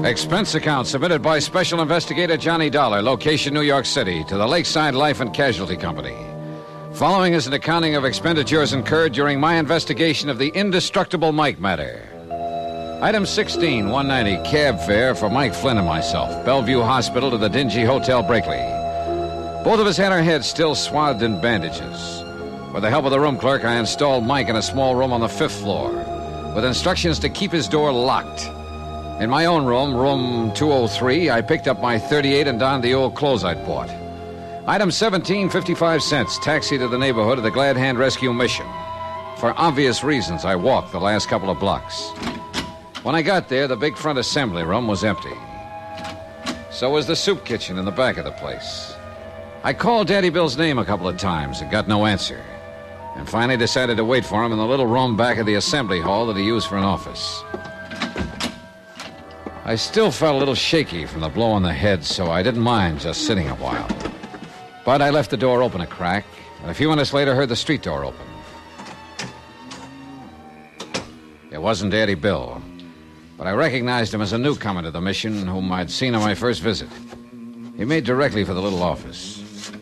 Expense account submitted by Special Investigator Johnny Dollar, location New York City, to the Lakeside Life and Casualty Company. Following is an accounting of expenditures incurred during my investigation of the indestructible Mike matter. Item 16, 190, cab fare for Mike Flynn and myself, Bellevue Hospital to the dingy Hotel Brakely. Both of us had our heads still swathed in bandages. With the help of the room clerk, I installed Mike in a small room on the 5th floor, with instructions to keep his door locked. In my own room, room 203, I picked up my .38 and donned the old clothes I'd bought. Item 17, 55 cents, taxi to the neighborhood of the Glad Hand Rescue Mission. For obvious reasons, I walked the last couple of blocks. When I got there, the big front assembly room was empty. So was the soup kitchen in the back of the place. I called Daddy Bill's name a couple of times and got no answer. And finally decided to wait for him in the little room back of the assembly hall that he used for an office. I still felt a little shaky from the blow on the head, so I didn't mind just sitting a while. But I left the door open a crack, and a few minutes later heard the street door open. It wasn't Daddy Bill, but I recognized him as a newcomer to the mission whom I'd seen on my first visit. He made directly for the little office.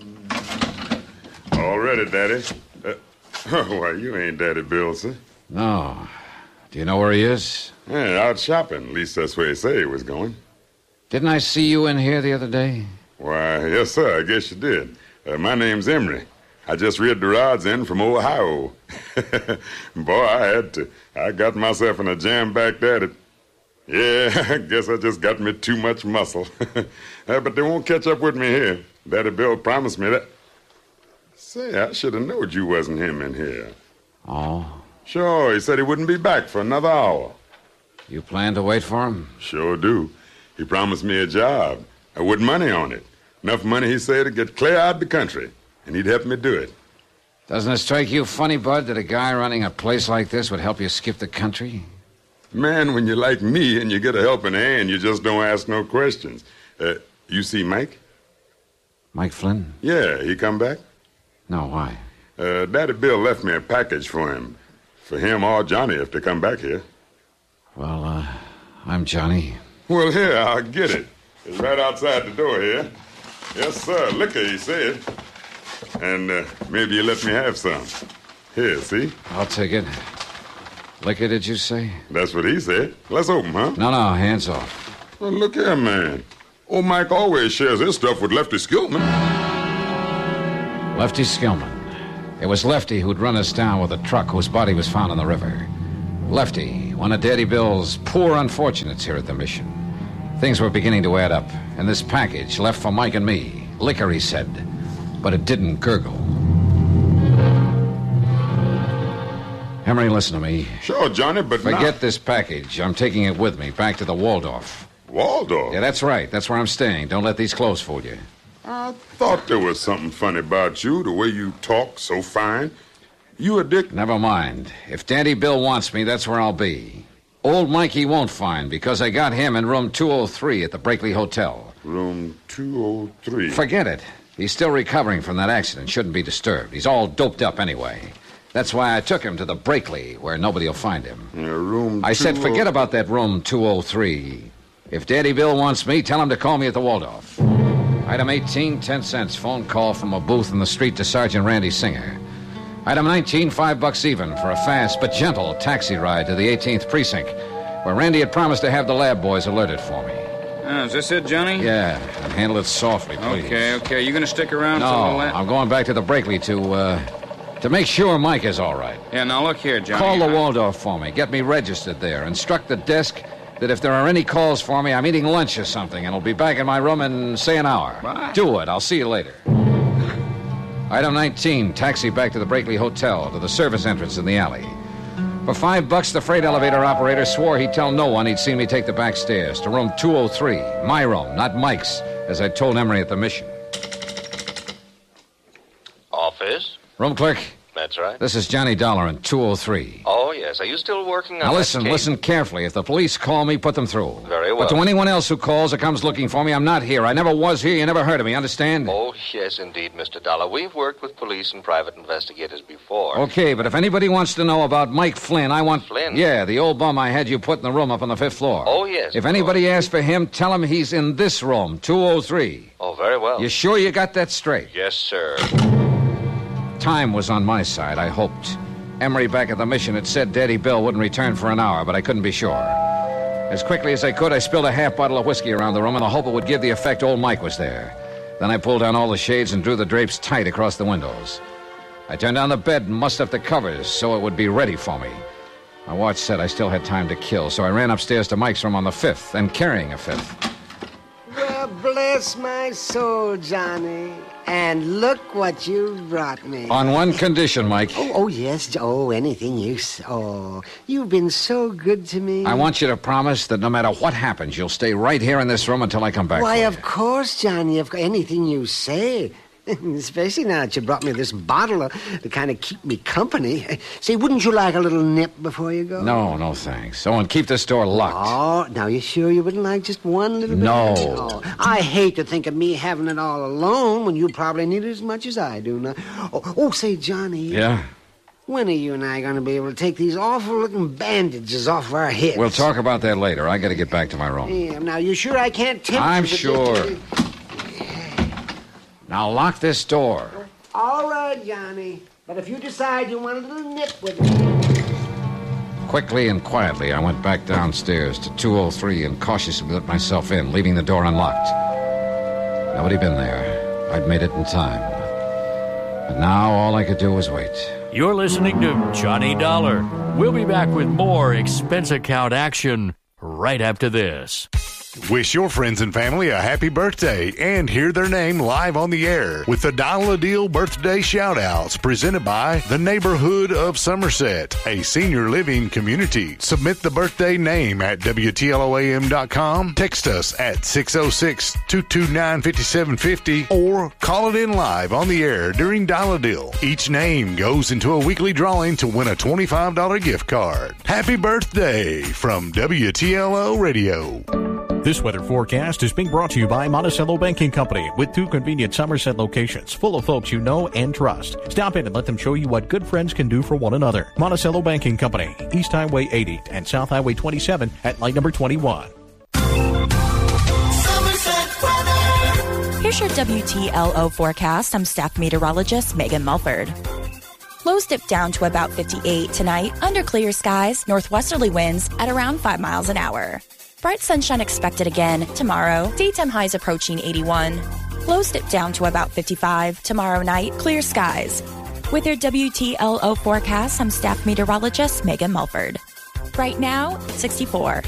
All ready, Daddy. Why, you ain't Daddy Bill, sir. No. Do you know where he is? Yeah, out shopping. At least that's where he said he was going. Didn't I see you in here the other day? Why, yes, sir. I guess you did. My name's Emery. I just read the rods in from Ohio. Boy, I had to. I got myself in a jam back there. Yeah, I guess I just got me too much muscle. But they won't catch up with me here. Daddy Bill promised me that. Say, I should have known you wasn't him in here. Oh? Sure, he said he wouldn't be back for another hour. You plan to wait for him? Sure do. He promised me a job. With money on it. Enough money, he said, to get clear out of the country. And he'd help me do it. Doesn't it strike you funny, Bud, that a guy running a place like this would help you skip the country? Man, when you're like me and you get a helping hand, you just don't ask no questions. You see Mike? Mike Flynn? Yeah, he come back? No, why? Daddy Bill left me a package for him. For him or Johnny if they come back here. Well, I'm Johnny. Well, here, I'll get it. It's right outside the door here. Yes, sir. Liquor, he said. And maybe you let me have some. Here, see? I'll take it. Liquor, did you say? That's what he said. Let's open, huh? No, hands off. Well, look here, man. Old Mike always shares his stuff with Lefty Skillman. Lefty Skillman. It was Lefty who'd run us down with a truck whose body was found in the river. Lefty, one of Daddy Bill's poor unfortunates here at the mission. Things were beginning to add up, and this package left for Mike and me. Liquor, he said, but it didn't gurgle. Emery, listen to me. Sure, Johnny, but forget this package. I'm taking it with me back to the Waldorf. Waldorf? Yeah, that's right. That's where I'm staying. Don't let these clothes fool you. I thought there was something funny about you, the way you talk so fine. You a dick? Never mind. If Daddy Bill wants me, that's where I'll be. Old Mikey won't find, because I got him in room 203 at the Brakely Hotel. Room 203? Forget it. He's still recovering from that accident. Shouldn't be disturbed. He's all doped up anyway. That's why I took him to the Brakely, where nobody will find him. Room I said forget about that room 203. If Daddy Bill wants me, tell him to call me at the Waldorf. Item 18, 10 cents. Phone call from a booth in the street to Sergeant Randy Singer. Item 19, $5 even for a fast but gentle taxi ride to the 18th precinct, where Randy had promised to have the lab boys alerted for me. Is this it, Johnny? Yeah, and handle it softly, please. Okay. You gonna stick around no, for all that? I'm going back to the Brakely to make sure Mike is all right. Yeah, now look here, Johnny. Call the Waldorf for me. Get me registered there. Instruct the desk that if there are any calls for me, I'm eating lunch or something, and I'll be back in my room in, say, an hour. What? Do it. I'll see you later. Item 19, taxi back to the Brakely Hotel, to the service entrance in the alley. For $5, the freight elevator operator swore he'd tell no one he'd seen me take the back stairs to room 203. My room, not Mike's, as I told Emery at the mission. Office? Room clerk? That's right. This is Johnny Dollar in 203. Oh, yes. Are you still working on Now that listen, case? listen carefully. If the police call me, put them through. Very well. But to anyone else who calls or comes looking for me, I'm not here. I never was here. You never heard of me, understand? Oh, yes, indeed, Mr. Dollar. We've worked with police and private investigators before. Okay, but if anybody wants to know about Mike Flynn, I want... Flynn? Yeah, the old bum I had you put in the room up on the 5th floor. Oh, yes. If anybody asks for him, tell him he's in this room, 203. Oh, very well. You sure you got that straight? Yes, sir. Time was on my side, I hoped. Emery back at the mission had said Daddy Bill wouldn't return for an hour, but I couldn't be sure. As quickly as I could, I spilled a half bottle of whiskey around the room in the hope it would give the effect old Mike was there. Then I pulled down all the shades and drew the drapes tight across the windows. I turned down the bed and mussed up the covers so it would be ready for me. My watch said I still had time to kill, so I ran upstairs to Mike's room on the 5th, and carrying a 5th. Well, bless my soul, Johnny. And look what you brought me. On one condition, Mike. Oh, yes. Oh, anything you say. Oh, you've been so good to me. I want you to promise that no matter what happens, you'll stay right here in this room until I come back. Why, for of you. course, Johnny. Anything you say. Especially now that you brought me this bottle to kind of keep me company. Say, wouldn't you like a little nip before you go? No, thanks. Oh, and keep this door locked. Oh, now you sure you wouldn't like just one little bit? No. Oh, I hate to think of me having it all alone when you probably need it as much as I do now. Say, Johnny. Yeah? When are you and I going to be able to take these awful-looking bandages off of our heads? We'll talk about that later. I got to get back to my room. Yeah, now, you sure I can't tempt I'm you? sure. Now lock this door. All right, Johnny. But if you decide you want a little nip with me... Quickly and quietly, I went back downstairs to 203 and cautiously let myself in, leaving the door unlocked. Nobody been there. I'd made it in time. But now all I could do was wait. You're listening to Johnny Dollar. We'll be back with more expense account action right after this. Wish your friends and family a happy birthday and hear their name live on the air with the Dial a Deal birthday shout-outs presented by the Neighborhood of Somerset, a senior living community. Submit the birthday name at WTLOAM.com, text us at 606-229-5750, or call it in live on the air during Dial a Deal. Each name goes into a weekly drawing to win a $25 gift card. Happy birthday from WTLO Radio. This weather forecast is being brought to you by Monticello Banking Company with 2 convenient Somerset locations full of folks you know and trust. Stop in and let them show you what good friends can do for one another. Monticello Banking Company, East Highway 80 and South Highway 27 at light number 21. Here's your WTLO forecast. I'm staff meteorologist Megan Mulford. Lows dip down to about 58 tonight under clear skies, northwesterly winds at around 5 miles an hour. Bright sunshine expected again tomorrow. Daytime highs approaching 81. Lows dip down to about 55. Tomorrow night, clear skies. With your WTLO forecast, I'm staff meteorologist Megan Mulford. Right now, 64.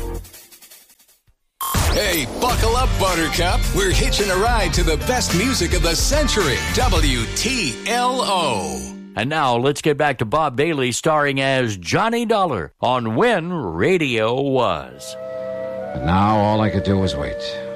Hey, buckle up, Buttercup. We're hitching a ride to the best music of the century. WTLO. And now let's get back to Bob Bailey starring as Johnny Dollar on When Radio Was. But now all I could do was wait.